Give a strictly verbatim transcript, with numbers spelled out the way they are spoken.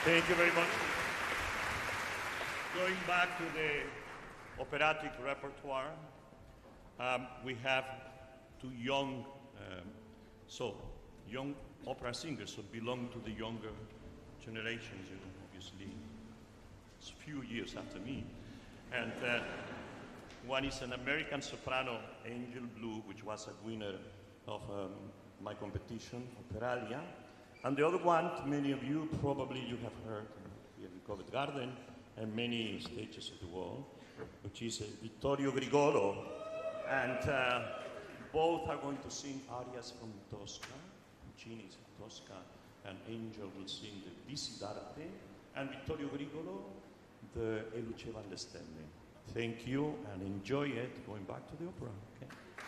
Thank you very much. Going back to the operatic repertoire, um, we have two young, um, so young opera singers who belong to the younger generations, you know, obviously. It's a few years after me. And uh, one is an American soprano, Angel Blue, which was a winner of um, my competition, Operalia. And the other one, many of you, probably you have heard here in Covent Garden and many stages of the world, which is uh, Vittorio Grigolo. And uh, both are going to sing arias from Tosca. Puccini's Tosca, and Angel will sing the Visidarte, and Vittorio Grigolo, the E luceva alle stelle. Thank you and enjoy it. Going back to the opera. Okay?